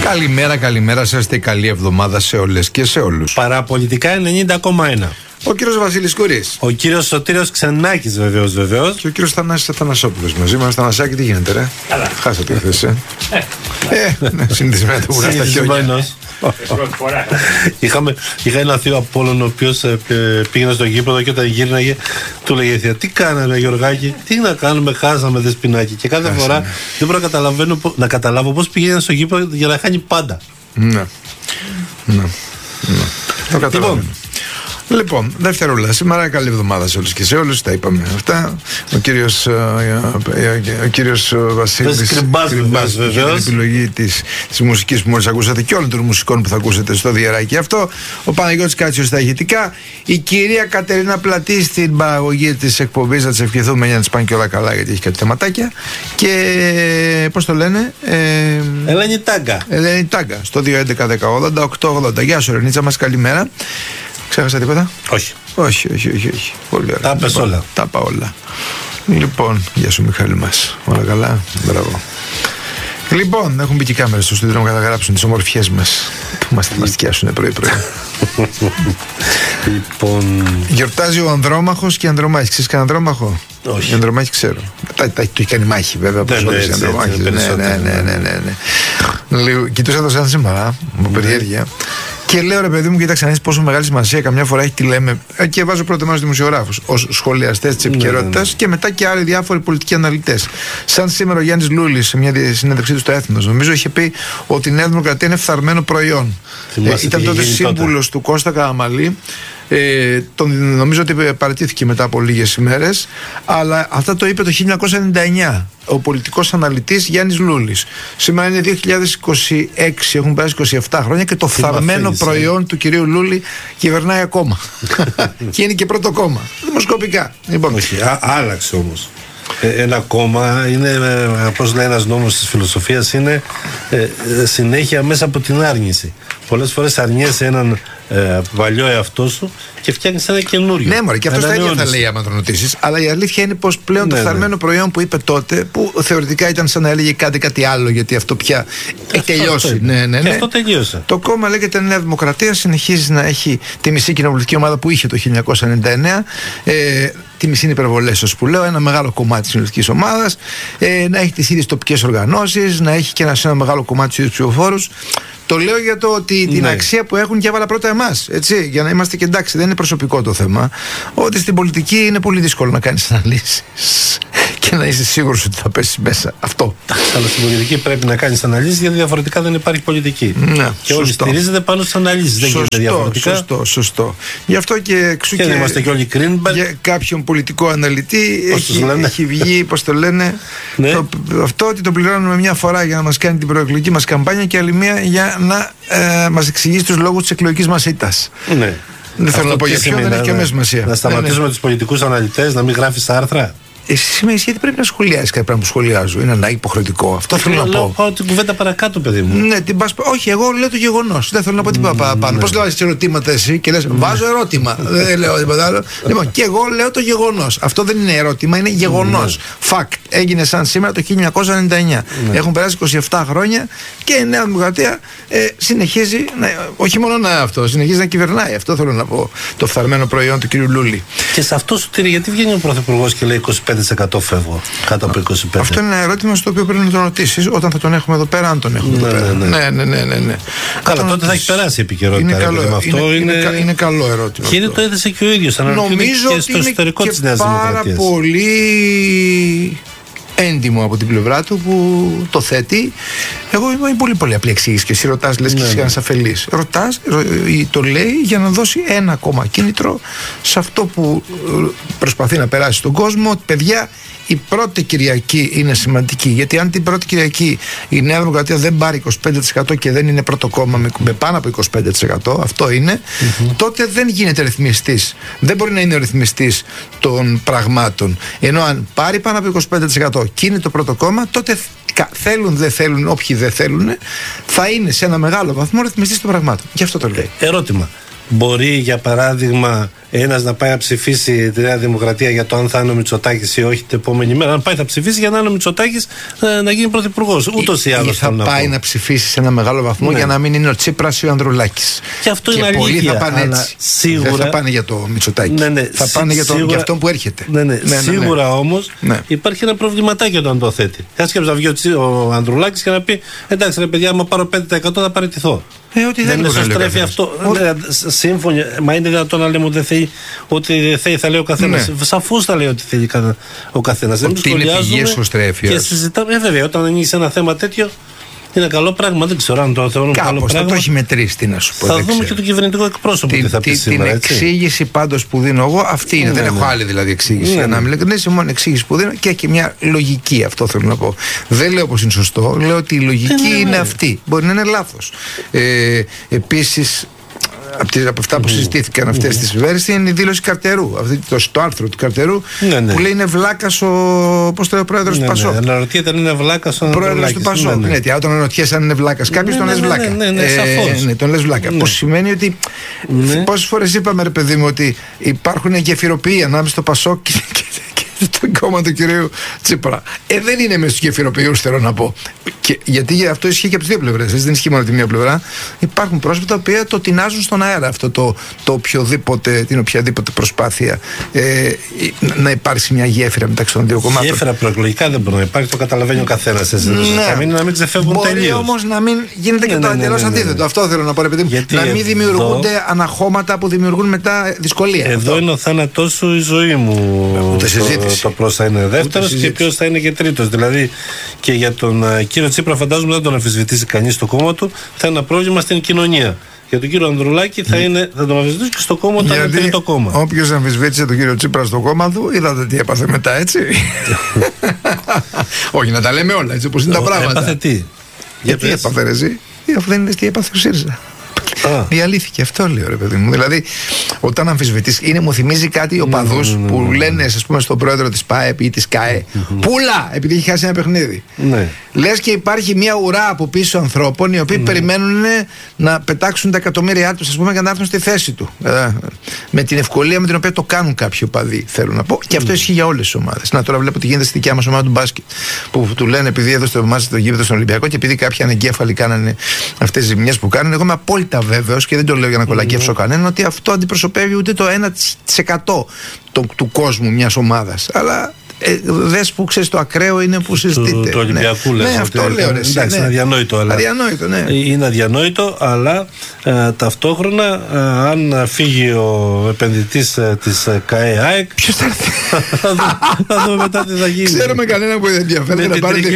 Καλημέρα σας και καλή εβδομάδα σε όλες και σε όλους. Παραπολιτικά 90,1. Ο κύριος Βασίλης Κουρής. Ο κύριος Σωτήριος Ξενάκης βεβαίως. Και ο κύριος Θανάσης Αθανασόπουλος μαζί μας. Θανασάκη, τι γίνεται ρε? Καλά. Χάσατε χθες, συνηθισμένα το βουλά στα χιόνια. Είχα ένα θείο Απόλλων ο οποίος πήγαινε στο γήπεδο και όταν γύρναγε του λέγε θεία, τι κάναμε Γιωργάκη, τι να κάνουμε, χάσαμε Δεσποινάκη. Και κάθε φορά δεν μπορώ να καταλάβω πώς πηγαίνει στο γήπεδο για να χάνει πάντα. Ναι. Το καταλαβαίνω. Λοιπόν, δευτερόλεπτα. Σήμερα καλή εβδομάδα σε όλους και σε όλους. Τα είπαμε αυτά. Ο κύριος Βασίλης Κρυμπάς για την επιλογή της μουσικής που μόλις ακούσατε και όλων των μουσικών που θα ακούσετε στο διαράκι αυτό. Ο Παναγιώτης Κάτσιος στα ηχητικά. Η κυρία Κατερίνα Πλατή στην παραγωγή της εκπομπής. Να της ευχηθούμε για να της πάνε και όλα καλά, γιατί έχει κάτι θεματάκια. Και πώς το λένε, Ελένη Τάγκα στο 2.11.10.80.880. Γεια σου Ρενίτσα μας, καλημέρα. Ξέχασα τίποτα? Όχι. Πολύ ωραία. Τα πες όλα. Τα είπα όλα. Λοιπόν, γεια σου Μιχάλη μας. Όλα καλά? Μπράβο. Λοιπόν, έχουν μπει και κάμερες στο στούντιο να καταγράψουν τις ομορφιές μας που μας θυμαστιάσουν πρωί-πρωί. Λοιπόν, γιορτάζει ο Ανδρόμαχος και η Ανδρομάχη. Ξέρεις κανένα Ανδρόμαχο? Όχι. Η Ανδρομάχη ξέρω. Το έχει κάνει μάχη βέβαια. Ναι. Κοιτούσα το σαν σήμερα με περιέργεια. Και λέω ρε παιδί μου, κοίταξε να δεις πόσο μεγάλη σημασία καμιά φορά έχει τι λέμε. Και βάζω πρώτα μέρος δημοσιογράφους ως σχολιαστές της επικαιρότητας και μετά και άλλοι διάφοροι πολιτικοί αναλυτές. Σαν σήμερα ο Γιάννης Λούλης σε μια συνέντευξή του στο Έθνος, νομίζω είχε πει ότι η Νέα Δημοκρατία είναι φθαρμένο προϊόν. Ήταν τότε σύμβουλος του Κώστα Καραμαλή. Νομίζω ότι παραιτήθηκε μετά από λίγες ημέρες, αλλά αυτά το είπε το 1999 ο πολιτικός αναλυτής Γιάννης Λούλης. Σήμερα είναι 2026, έχουν περάσει 27 χρόνια και το φθαρμένο προϊόν του κυρίου Λούλη κυβερνάει ακόμα. Και είναι και πρώτο κόμμα δημοσκοπικά. Λοιπόν. Όχι, άλλαξε όμως. Ένα κόμμα είναι, πώς λέει ένας νόμος της φιλοσοφίας, είναι συνέχεια μέσα από την άρνηση. Πολλές φορές αρνιέσαι έναν παλιό εαυτό σου και φτιάχνεις ένα καινούριο. Ναι, μωρέ, και αυτό τα ίδια θα λέει άμα το ρωτήσεις. Αλλά η αλήθεια είναι πως πλέον το φθαρμένο προϊόν που είπε τότε, που θεωρητικά ήταν σαν να έλεγε κάτι άλλο, γιατί αυτό πια έχει τελειώσει. Ναι. Και αυτό τελείωσε. Το κόμμα λέγεται Νέα Δημοκρατία, συνεχίζει να έχει τη μισή κοινοβουλευτική ομάδα που είχε το 1999. Τη μισή είναι υπερβολές, όσο που λέω, ένα μεγάλο κομμάτι της κοινοβουλευτικής ομάδας, να έχει τις ίδιες τοπικές οργανώσεις, να έχει και ένα μεγάλο κομμάτι τους ίδιους ψηφοφόρους. Το λέω για το ότι την αξία που έχουν και έβαλα πρώτα εμάς, έτσι, για να είμαστε και εντάξει, δεν είναι προσωπικό το θέμα. Ότι στην πολιτική είναι πολύ δύσκολο να κάνεις αναλύσεις και να είσαι σίγουρος ότι θα πέσεις μέσα. Αυτό. Αλλά στην πολιτική πρέπει να κάνεις αναλύσεις, γιατί διαφορετικά δεν υπάρχει πολιτική. Ναι, και όλοι στηρίζεται πάνω στις αναλύσεις. Δεν γίνεται διαφορετικά. Σωστό. Γι' αυτό και εξού και δεν είμαστε και όλοι Greenberg. Για κάποιον πολιτικό αναλυτή έχει βγει, πώς το λένε, αυτό ότι το πληρώνουμε μια φορά για να μας κάνει την προεκλογική μας καμπάνια και άλλη μία για να μας εξηγήσει τους λόγους της εκλογικής μας ήττας. Ναι. Δεν θέλω να πω για ποιον, δεν έχει καμία σημασία. Να σταματήσουμε τους πολιτικούς αναλυτές, να μην γράφεις άρθρα. Εσύ με γιατί πρέπει να σχολιάσεις κάτι πράγμα που σχολιάζω? Είναι ένα υποχρεωτικό. Αυτό θέλω να πω. Πάω την κουβέντα παρακάτω, παιδί μου. Ναι, όχι, εγώ λέω το γεγονός. Δεν θέλω να πω τίποτα παραπάνω. Πώς λέω ερωτήματα εσύ και λες βάζω ερώτημα. Δεν λέω τίποτα άλλο. Λοιπόν, και εγώ λέω το γεγονός. Αυτό δεν είναι ερώτημα, είναι γεγονός. Fact. Έγινε σαν σήμερα το 1999. Έχουν περάσει 27 χρόνια και η Νέα Δημοκρατία συνεχίζει, όχι μόνο αυτό, συνεχίζει να κυβερνάει. Αυτό θέλω να πω. Το φθαρμένο προϊόν του κ. Λούλη. Και σε αυτό σου τήρει, γιατί βγαίνει ο Πρωθυπουργός και λέει 25% φεύγω κάτω από 25%. Αυτό είναι ένα ερώτημα στο οποίο πρέπει να τον ρωτήσεις όταν θα τον έχουμε εδώ πέρα, αν τον έχουμε εδώ πέρα. Ναι. Καλά, τότε θα έχει περάσει η επικαιρότητα. Είναι καλό ερώτημα. Και το έθεσε και ο ίδιος. Νομίζω και στο εσωτερικό της Νέας Δημοκρατίας. Πάρα πολύ έντιμο από την πλευρά του που το θέτει. Εγώ είμαι πολύ απλή εξήγηση και εσύ ρωτάς, λες και είσαι ένας αφελής. Ρωτάς, το λέει για να δώσει ένα ακόμα κίνητρο σε αυτό που προσπαθεί να περάσει στον κόσμο. Παιδιά, η πρώτη Κυριακή είναι σημαντική, γιατί αν την πρώτη Κυριακή η Νέα Δημοκρατία δεν πάρει 25% και δεν είναι πρώτο κόμμα με πάνω από 25%, αυτό είναι, τότε δεν γίνεται ρυθμιστής. Δεν μπορεί να είναι ο ρυθμιστής των πραγμάτων. Ενώ αν πάρει πάνω από 25% και είναι το πρώτο κόμμα, τότε θέλουν, δεν θέλουν, όποιοι δεν θέλουν, θα είναι σε ένα μεγάλο βαθμό ρυθμιστής των πραγμάτων. Γι' αυτό το λέει. Ερώτημα. Μπορεί, για παράδειγμα, ένας να πάει να ψηφίσει τη Νέα Δημοκρατία για το αν θα είναι ο Μητσοτάκης ή όχι την επόμενη μέρα. Αν πάει θα ψηφίσει για να είναι ο Μητσοτάκης να γίνει πρωθυπουργός. Ούτως ή άλλως θα πάει να ψηφίσει σε ένα μεγάλο βαθμό για να μην είναι ο Τσίπρας ή ο Ανδρουλάκης. Και αυτό είναι αλήθεια. Πολλοί θα πάνε έτσι. Σίγουρα, δεν θα πάνε για το Μητσοτάκη. Θα πάνε για αυτόν που έρχεται. Σίγουρα όμως υπάρχει ένα προβληματάκι όταν το θέτει. Έσκεψε να βγει ο Ανδρουλάκης και να πει: εντάξει, ρε παιδιά, άμα πάρω 5% θα παραιτηθώ. Δεν είναι σωστρέφει αυτό. Σύμφωνοι, μα είναι δυνατόν να λέμε ότι δεν θέλει, θα λέει ο καθένας. Σαφώς θα λέει ότι θέλει ο καθένας. Ότι είναι πηγή εσωστρέφειας. Και συζητάμε, βέβαια, όταν ανοίγεις ένα θέμα τέτοιο, είναι καλό πράγμα. Δεν ξέρω αν το θεωρούμε καλό πράγμα. Θα το έχει μετρήσει, τι να σου πω. Θα δούμε και τον κυβερνητικό εκπρόσωπο τι θα πει σήμερα. Την εξήγηση πάντως που δίνω εγώ, αυτή είναι. Δεν έχω άλλη δηλαδή εξήγηση. Για να μην είναι μόνο εξήγηση που δίνω και έχει μια λογική, αυτό θέλω να πω. Δεν λέω πως είναι σωστό, λέω ότι η λογική είναι αυτή. Μπορεί να είναι λάθος. Επίσης, από αυτά που συζητήθηκαν αυτές τις ημέρες είναι η δήλωση Καρτερού. Στο άρθρο του Καρτερού που λέει είναι βλάκας ο πρόεδρος του Πασόκ. Αναρωτιέται αν είναι βλάκας ο πρόεδρος του Πασόκ. Όταν αναρωτιέσαι αν είναι βλάκας κάποιος, τον λες βλάκα. Σαφώς. Τον λες βλάκα. Που σημαίνει ότι πόσες φορές είπαμε, ρε παιδί μου, ότι υπάρχουν γεφυροποιοί ανάμεσα στο Πασόκ και το κόμμα του κυρίου Τσίπρα. Δεν είναι μέσα στους γεφυροποιούς, θέλω να πω. Γιατί αυτό ισχύει και από τις δύο πλευρές. Δεν ισχύει μόνο από τη μία πλευρά. Υπάρχουν πρόσωπα τα οποία το τεινάζουν στον αέρα αυτό την οποιαδήποτε προσπάθεια να υπάρξει μια γέφυρα μεταξύ των δύο κομμάτων. Γέφυρα προεκλογικά δεν μπορεί να υπάρχει, το καταλαβαίνει ο καθένας. Να μην ξεφεύγουν τελείως. Μπορεί όμως να μην γίνεται και το εντελώς αντίθετο. Αυτό θέλω να πω, επειδή να μην δημιουργούνται αναχώματα που δημιουργούν μετά δυσκολία. Εδώ είναι ο θάνατός σου, η ζωή μου. Το ποιος θα είναι δεύτερος και ποιος θα είναι και τρίτος. Δηλαδή και για τον κύριο Τσίπρα, φαντάζομαι δεν τον αμφισβητήσει κανείς στο κόμμα του, θα είναι ένα πρόβλημα στην κοινωνία. Για τον κύριο Ανδρουλάκη θα τον αμφισβητήσει και στο κόμμα του, θα είναι τρίτο κόμμα. Όποιος αμφισβήτησε τον κύριο Τσίπρα στο κόμμα του, είδατε τι έπαθε μετά, έτσι. Όχι, να τα λέμε όλα, έτσι όπως είναι τα πράγματα. Έπαθε τι? Γιατί έπαθε ρε εσύ, αφού δεν είναι τι έπαθε ο ΣΥΡΙΖΑ. Διαλύθηκε, αυτό λέω, ρε παιδί μου. Δηλαδή, όταν αμφισβητείς, μου θυμίζει κάτι οπαδούς που λένε, ας πούμε, στον πρόεδρο της ΠΑΕ ή της ΚΑΕ, πουλα, επειδή έχει χάσει ένα παιχνίδι. Λες και υπάρχει μια ουρά από πίσω ανθρώπων οι οποίοι περιμένουν να πετάξουν τα εκατομμύρια τους, ας πούμε, για να έρθουν στη θέση του. Με την ευκολία με την οποία το κάνουν κάποιοι οπαδοί, θέλω να πω. Και αυτό ισχύει για όλες τις ομάδες. Να, τώρα βλέπω τι γίνεται στη δικιά μας ομάδα του μπάσκετ. Που του λένε, επειδή έδωσε το γήπεδο στον Ολυμπιακό και επειδή κάποιοι ανεγκέφαλοι κάνανε αυτές τις ζημιές που κάνουν, εγώ είμαι απόλυτα βέβαιος και δεν το λέω για να κολακεύσω κανέναν ότι αυτό αντιπροσωπεύει ούτε το 1% του κόσμου μιας ομάδας. Αλλά δες που ξέρεις, το ακραίο είναι που συζητείται. Το Ολυμπιακού λες. Ναι, αυτό λέω. Εντάξει, είναι αδιανόητο. Είναι αδιανόητο, αλλά ταυτόχρονα αν φύγει ο επενδυτής της ΚΑΕ ΑΕΚ, ποιος θα έρθει? Θα δούμε μετά τι θα γίνει. Ξέρουμε κανέναν που ενδιαφέρεται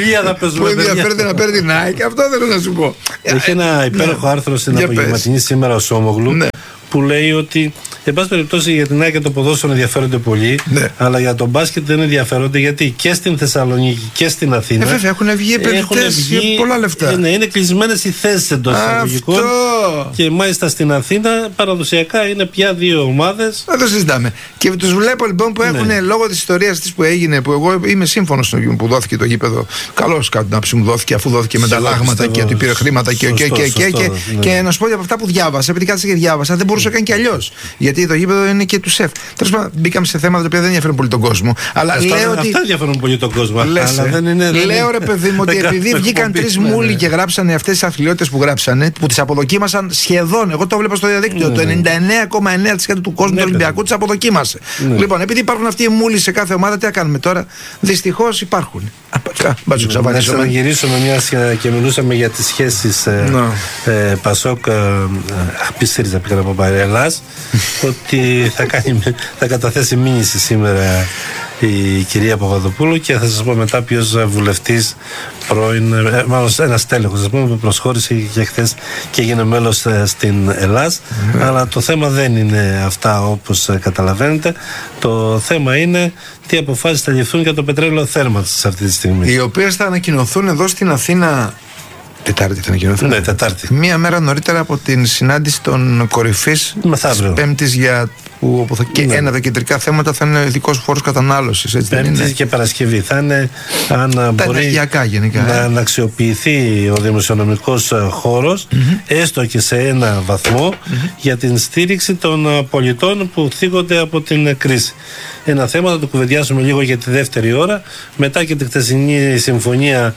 να παίρνει την ΑΕΚ. Αυτό θέλω να σου πω. Έχει ένα υπέροχο άρθρο στην απογευματινή σήμερα ο Σόμογλου που λέει ότι εν πάση περιπτώσει για την ΑΕΚ και το ποδόσφαιρο ενδιαφέρονται πολύ, αλλά για τον μπάσκετ δεν ενδιαφέρονται, γιατί και στην Θεσσαλονίκη και στην Αθήνα βέβαια έχουν βγει επενδυτές για πολλά λεφτά. Είναι κλεισμένες οι θέσεις εντός εισαγωγικών. Και μάλιστα στην Αθήνα παραδοσιακά είναι πια δύο ομάδες. Δεν το συζητάμε. Και τους βλέπω λοιπόν που έχουν λόγω της ιστορίας της που έγινε, που εγώ είμαι σύμφωνος που δόθηκε το γήπεδο. Καλώς κατά την άποψη μου δόθηκε, αφού δόθηκε μεταλλάγματα και ότι πήρε χρήματα και να σου πω για αυτά που διάβασα, επειδή κάτσε και διάβασα, δεν μπορούσα καν και αλλιώς. Γιατί το γήπεδο είναι και του ΣΕΦ. Τέλος πάντων, μπήκαμε σε θέματα τα οποία δεν ενδιαφέρουν πολύ τον κόσμο. Αλλά λέω ότι. Αυτά ενδιαφέρουν πολύ τον κόσμο. Λέω, ρε παιδί μου, ότι επειδή βγήκαν τρεις μούλοι και γράψανε αυτές τις αθλειότητες που γράψανε, που τις αποδοκίμασαν σχεδόν. Εγώ το βλέπω στο διαδίκτυο. Το 99,9% του κόσμου του Ολυμπιακού τις αποδοκίμασε. Λοιπόν, επειδή υπάρχουν αυτοί οι μούλοι σε κάθε ομάδα, τι θα κάνουμε τώρα? Δυστυχώς υπάρχουν. Να ξαναγυρίσουμε μια και μιλούσαμε για τις σχέσεις Πασόκ ΣΥΡΙΖΑ πήγα από Ελλάς, ότι θα καταθέσει μήνυση σήμερα η κυρία Παπαδοπούλου και θα σας πω μετά ποιος βουλευτής πρώην, μάλλον ένας τέλεχος που προσχώρησε και χθες και έγινε μέλος στην Ελλάς. Αλλά το θέμα δεν είναι αυτά όπως καταλαβαίνετε. Το θέμα είναι τι αποφάσεις θα ληφθούν για το πετρέλαιο θέρμανσης αυτή τη στιγμή, οι οποίες θα ανακοινωθούν εδώ στην Αθήνα Τετάρτη θα ανακοινωθεί. Ναι, Τετάρτη. Μία μέρα νωρίτερα από την συνάντηση των κορυφής της Πέμπτης όπου και ένα τα κεντρικά θέματα θα είναι ειδικός φόρος κατανάλωσης. Πέμπτη και Παρασκευή θα είναι, αν τα μπορεί ενεργειακά γενικά, να αξιοποιηθεί ο δημοσιονομικός χώρος, έστω και σε ένα βαθμό, για την στήριξη των πολιτών που θίγονται από την κρίση. Ένα θέμα θα το κουβεντιάσουμε λίγο για τη δεύτερη ώρα, μετά και τη χθεσινή συμφωνία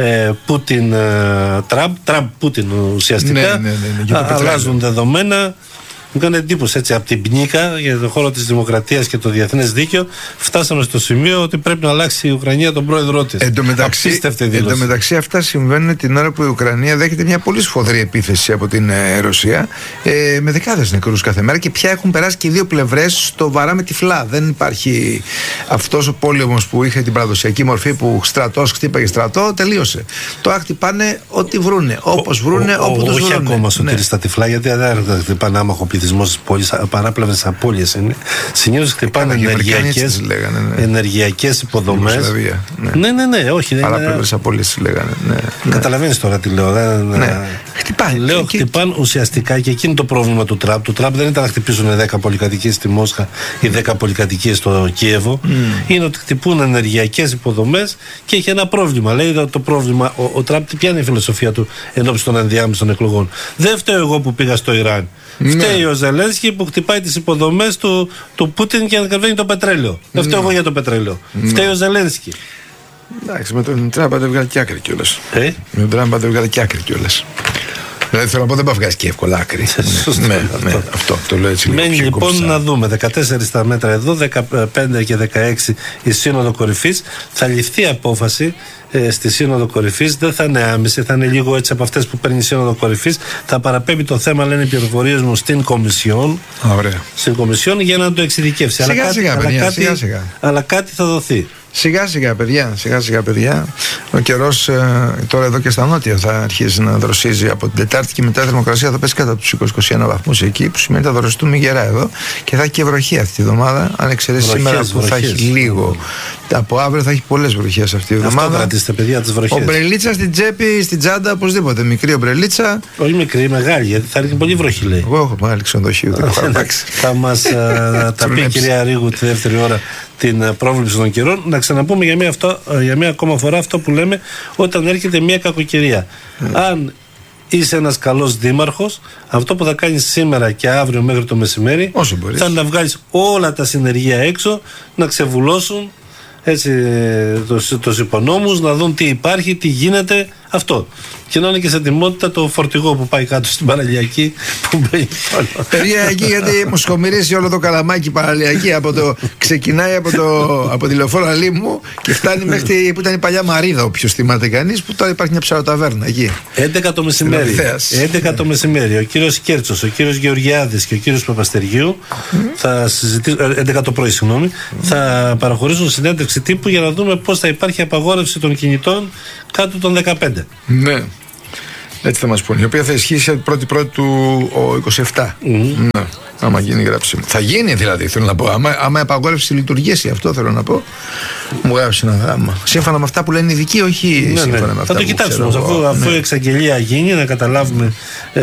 Τραμπ-Πούτιν ουσιαστικά. Αλλάζουν δεδομένα. Μου κάνει εντύπωση έτσι από την πνίκα για τον χώρο της δημοκρατίας και το διεθνές δίκαιο. Φτάσαμε στο σημείο ότι πρέπει να αλλάξει η Ουκρανία τον πρόεδρό της. Εν τω μεταξύ, αυτά συμβαίνουν την ώρα που η Ουκρανία δέχεται μια πολύ σφοδρή επίθεση από την Ρωσία, με δεκάδες νεκρούς κάθε μέρα, και πια έχουν περάσει και οι δύο πλευρές στο βαρά με τυφλά. Δεν υπάρχει αυτός ο πόλεμος που είχε την παραδοσιακή μορφή που στρατός χτύπαγε στρατό, τελείωσε. Τώρα χτυπάνε ό,τι βρούνε, όπως βρούνε, όπου τους βρούνε. Όχι ακόμα Σωτήρη στα τυφλά, γιατί δεν χτυπάνε άμαχο πληθυσμό στις πόλεις, παράπλευρες απώλειες είναι. Συνήθως χτυπάνε ενεργειακές υποδομές. Ναι, όχι. Παράπλευρες απώλειες λέγανε. Καταλαβαίνεις τώρα τι λέω. Χτυπάνε ουσιαστικά, και εκείνο το πρόβλημα του Τραμπ. Του Τραμπ δεν ήταν να χτυπήσουν 10 πολυκατοικίες στη Μόσχα ή 10 πολυκατοικίες στο Κίεβο. Είναι ότι χτυπούν ενεργειακές υποδομές και έχει ένα πρόβλημα. Λέει το πρόβλημα, ο Τραμπ ποια είναι η φιλοσοφία του ενώπιση των ενδιάμεσων εκλογών? Δεν φταίω εγώ που πήγα στο Ιράν. Φταίει ο Ζελένσκι που χτυπάει τις υποδομές του Πούτιν και ανακατεβαίνει το πετρέλαιο. Δεν φταίω εγώ για το πετρέλαιο. Φταίει ο Ζελένσκι. Εντάξει, με τον Τραμπ δεν βγάλει και άκρη κιόλας. Με τον Τραμπ δεν βγάλει και άκρη κιόλας. Δηλαδή θέλω να πω, δεν πάει βγάζει και εύκολα άκρη. Αυτό το λέω έτσι λίγο. Μένει λοιπόν να δούμε 14 τα μέτρα εδώ, 15 και 16 η Σύνοδο Κορυφής. Θα ληφθεί απόφαση στη Σύνοδο Κορυφής, δεν θα είναι άμεση, θα είναι λίγο έτσι από αυτές που παίρνει η Σύνοδο Κορυφής. Θα παραπέμπει το θέμα, λένε οι πληροφορίες μου, στην Κομισιόν. Στην Κομισιόν για να το εξειδικεύσει. Αλλά κάτι θα δοθεί. Σιγά σιγά παιδιά. Ο καιρός τώρα εδώ και στα νότια θα αρχίσει να δροσίζει από την Τετάρτη και μετά η θερμοκρασία θα πέσει κάτω από τους 20-21 βαθμούς εκεί, που σημαίνει θα δροσιστούμε γερά εδώ και θα έχει και βροχή αυτή τη εβδομάδα. Αν εξαιρέσει σήμερα που θα έχει λίγο. Από αύριο θα έχει πολλές βροχές αυτή τη εβδομάδα. Αυτό κρατήστε, παιδιά, τις βροχές. Ομπρελίτσα στην τσέπη, στην τσάντα, οπωσδήποτε. Μικρή ομπρελίτσα. Όχι μικρή, μεγάλη, γιατί θα ρίχνει πολύ βροχή, λέει. Εγώ έχω μεγάλη ξενοδοχείο. Θα μας τα πει η κυρία Ρίγου τη δεύτερη ώρα την πρόβλεψη των καιρών. Να ξαναπούμε για μία ακόμα φορά αυτό που λέμε όταν έρχεται μία κακοκαιρία. Αν είσαι ένας καλός δήμαρχος, αυτό που θα κάνεις σήμερα και αύριο μέχρι το μεσημέρι θα είναι να βγάλεις όλα τα συνεργεία έξω, να ξεβουλώσουν έτσι τους υπονόμους, να δουν τι υπάρχει, τι γίνεται, αυτό. Και να είναι και σε ετοιμότητα το φορτηγό που πάει κάτω στην Παραλιακή που μπαίνει όλο. Παιδιά, εκεί γιατί μου σκομυρίσει όλο το καλαμάκι Παραλιακή, ξεκινάει από τη λεωφόρο Αλήμου και φτάνει μέχρι που ήταν η παλιά Μαρίδα, όποιος θυμάται κανείς, που τώρα υπάρχει μια ψαροταβέρνα εκεί. 11 το μεσημέρι, ο κύριος Κέρτσος, ο κύριος Γεωργιάδης και ο κύριος Παπαστεργίου θα συζητήσουν, 11 το πρωί, συγγνώμη, θα παραχωρήσουν συνέντευξη τύπου για να δούμε πώς θα υπάρχει απαγόρευση των κινητών κάτω των 15. Ναι. Έτσι θα μας πούνε. Η οποία θα ισχύσει πρώτη του 27. Ναι. Άμα γίνει γράψιμο. Θα γίνει δηλαδή, θέλω να πω. Άμα απαγόρευση λειτουργήσει, αυτό θέλω να πω. Μου γράψει ένα γράμμα. Σύμφωνα με αυτά που λένε οι ειδικοί, όχι σύμφωνα με αυτά. Θα το κοιτάξουμε. Αφού η εξαγγελία γίνει, να καταλάβουμε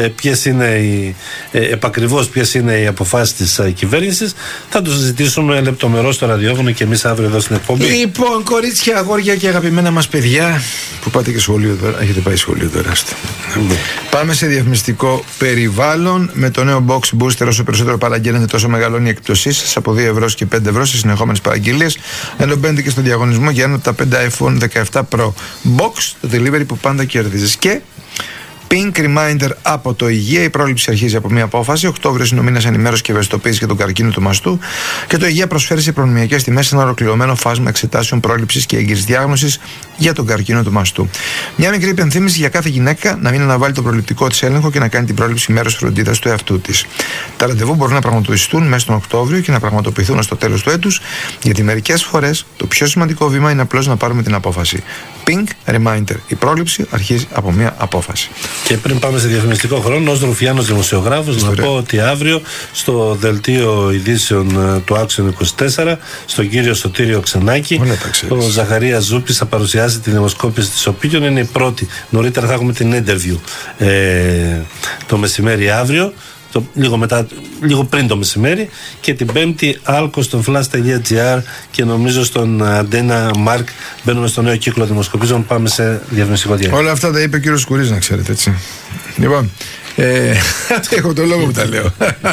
επακριβώς ποιες είναι οι αποφάσεις της κυβέρνησης. Θα το συζητήσουμε λεπτομερώς στο ραδιόφωνο και εμείς αύριο εδώ στην εκπομπή. Λοιπόν, κορίτσια, αγόρια και αγαπημένα μας παιδιά που πάτε και σχολείο τώρα, έχετε πάει σχολείο τώρα. Πάμε σε διαφημιστικό περιβάλλον με το νέο Box Booster. Όσο περισσότερο παραγγέλνετε, τόσο μεγαλώνει η εκπτωσή σας από 2 ευρώ και 5 ευρώ σε συνεχόμενες παραγγελίες. Ενώ μπαίνετε και στον διαγωνισμό για ένα από τα 5 iPhone 17 Pro Box, το delivery που πάντα κερδίζεις. Και Pink Reminder από το Υγεία. Η πρόληψη αρχίζει από μια απόφαση. Οκτώβριος είναι ο μήνας ενημέρωσης και ευαισθητοποίησης για τον καρκίνο του μαστού. Και το Υγεία προσφέρει σε προνομιακές τιμές ένα ολοκληρωμένο φάσμα εξετάσεων πρόληψης και έγκυρης διάγνωσης για τον καρκίνο του μαστού. Μια μικρή υπενθύμηση για κάθε γυναίκα να μην αναβάλει τον προληπτικό της έλεγχο και να κάνει την πρόληψη μέρος φροντίδας του εαυτού της. Τα ραντεβού μπορούν να πραγματοποιηθούν μέσα στον Οκτώβριο και να πραγματοποιηθούν στο τέλος του έτους, γιατί μερικές φορές το πιο σημαντικό βήμα είναι απλώς να πάρουμε την απόφαση. Pink Reminder. Η πρόληψη αρχίζει από μια απόφαση. Και πριν πάμε σε διαφημιστικό χρόνο, ως Ρουφιάνος δημοσιογράφος, να πω ότι αύριο στο δελτίο ειδήσεων του Άξιον 24, στον κύριο Σωτήριο Ξενάκη, ο Ζαχαρίας Ζούπης θα παρουσιάσει τη δημοσκόπηση της Opinion. Είναι η πρώτη. Νωρίτερα θα έχουμε την interview το μεσημέρι αύριο. Λίγο πριν το μεσημέρι, και την Πέμπτη Άλκο στον flash.gr και νομίζω στον Αντένα Μάρκ. Μπαίνουμε στο νέο κύκλο δημοσκοπήσεων. Πάμε σε διαφημιστικό διάλειμμα. Όλα αυτά τα είπε ο κύριος Σκουρής, να ξέρετε, έτσι. Λοιπόν, έχω το λόγο που τα λέω.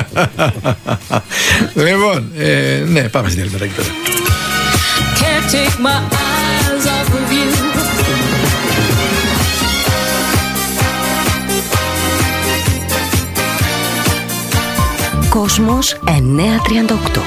Λοιπόν, ναι, πάμε στη διάλειμμα. Can't take my eyes off of you. Κόσμος 938.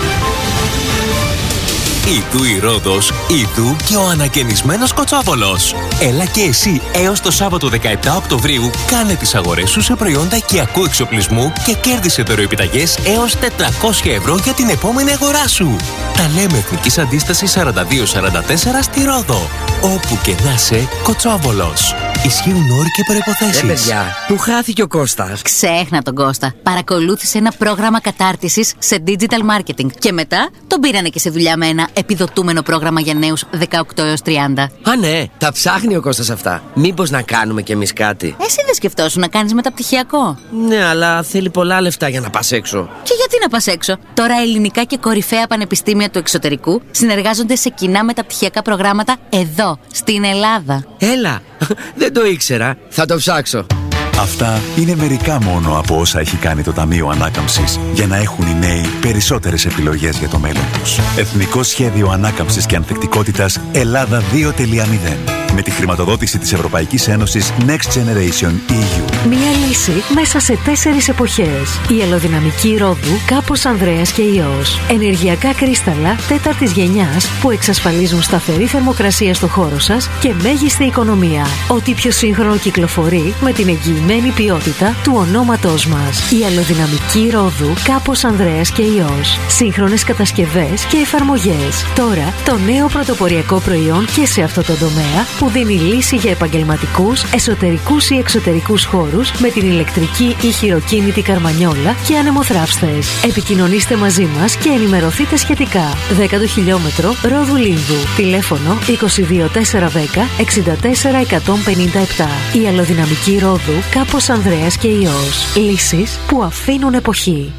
Ιδού η Ρόδος, ιδού και ο ανακαινισμένος Κοτσόβολος. Έλα και εσύ έως το Σάββατο 17 Οκτωβρίου κάνε τις αγορές σου σε προϊόντα οικιακού εξοπλισμού και κέρδισε δωροεπιταγές έως 400 ευρώ για την επόμενη αγορά σου. Τα λέμε Εθνικής Αντίστασης 42-44 στη Ρόδο. Όπου και να είσαι, Κοτσόβολος. Ισχύουν όροι και προϋποθέσεις. Παιδιά, που χάθηκε ο Κώστας. Ξέχνα τον Κώστα. Παρακολούθησε ένα πρόγραμμα κατάρτισης σε digital marketing. Και μετά τον πήρανε και σε δουλειά με ένα επιδοτούμενο πρόγραμμα για νέους 18 έως 30. Α, ναι, τα ψάχνει ο Κώστας αυτά. Μήπως να κάνουμε κι εμείς κάτι? Εσύ δεν σκεφτόσουν να κάνεις μεταπτυχιακό? Ναι, αλλά θέλει πολλά λεφτά για να πας έξω. Και γιατί να πας έξω? Τώρα ελληνικά και κορυφαία πανεπιστήμια του εξωτερικού συνεργάζονται σε κοινά μεταπτυχιακά προγράμματα εδώ, στην Ελλάδα. Έλα, δεν το ήξερα. Θα το ψάξω. Αυτά είναι μερικά μόνο από όσα έχει κάνει το Ταμείο Ανάκαμψης για να έχουν οι νέοι περισσότερες επιλογές για το μέλλον τους. Εθνικό Σχέδιο Ανάκαμψης και Ανθεκτικότητας Ελλάδα 2.0. Με τη χρηματοδότηση της Ευρωπαϊκής Ένωσης Next Generation EU. Μία λύση μέσα σε 4 εποχές. Η αλλοδυναμική Ρόδου, Κάπος Ανδρέας και Υιός. Ενεργειακά κρίσταλα 4ης γενιάς που εξασφαλίζουν σταθερή θερμοκρασία στο χώρο σας και μέγιστη οικονομία. Ό,τι πιο σύγχρονο κυκλοφορεί με την εγγυημένη ποιότητα του ονόματός μας. Η αλλοδυναμική Ρόδου, Κάπος Ανδρέας και Υιός. Σύγχρονες κατασκευές και εφαρμογές. Τώρα το νέο πρωτοποριακό προϊόν και σε αυτό το τομέα που δίνει λύση για επαγγελματικούς, εσωτερικούς ή εξωτερικούς χώρους με την ηλεκτρική ή χειροκίνητη καρμανιόλα και ανεμοθράυστες. Επικοινωνήστε μαζί μας και ενημερωθείτε σχετικά. 10ο χιλιόμετρο Ρόδου Λίνδου. Τηλέφωνο 22410 64 157. Η αλλοδυναμική Ρόδου, Κάπος Ανδρέας και Υιός. Λύσεις που αφήνουν εποχή.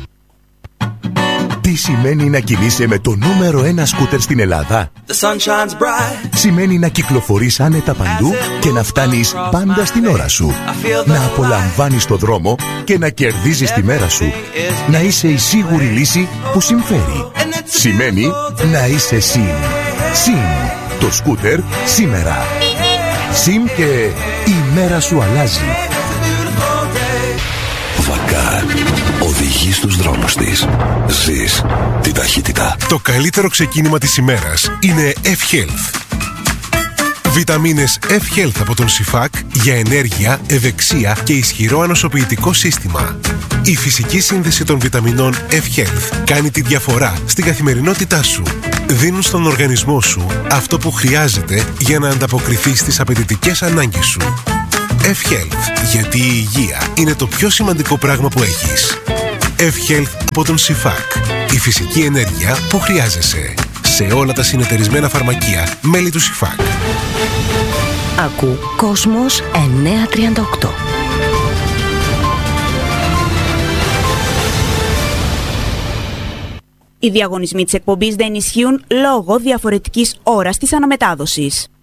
Τι σημαίνει να κινείσαι με το νούμερο 1 σκούτερ στην Ελλάδα? Σημαίνει να κυκλοφορείς άνετα παντού και να φτάνεις πάντα στην ώρα σου. Να απολαμβάνεις το δρόμο και να κερδίζεις τη μέρα σου. Να είσαι η σίγουρη λύση που συμφέρει. Σημαίνει να είσαι SIM. SIM. Το σκούτερ σήμερα. SIM και η μέρα σου αλλάζει. Βακάρ. Οδηγεί στους δρόμους της. Ζεις τη ταχύτητα. Το καλύτερο ξεκίνημα της ημέρας είναι F-Health. Βιταμίνες F-Health από τον Σιφάκ για ενέργεια, ευεξία και ισχυρό ανοσοποιητικό σύστημα. Η φυσική σύνδεση των βιταμινών F-Health κάνει τη διαφορά στην καθημερινότητά σου. Δίνουν στον οργανισμό σου αυτό που χρειάζεται για να ανταποκριθεί στις απαιτητικές ανάγκες σου. F-Health, γιατί η υγεία είναι το πιο σημαντικό πράγμα που έχεις. F-Health από τον Σιφάκ. Η φυσική ενέργεια που χρειάζεσαι. Σε όλα τα συνεταιρισμένα φαρμακεία, μέλη του Σιφάκ. Ακού Κόσμος 938. Οι διαγωνισμοί της εκπομπής δεν ισχύουν λόγω διαφορετικής ώρας της αναμετάδοσης.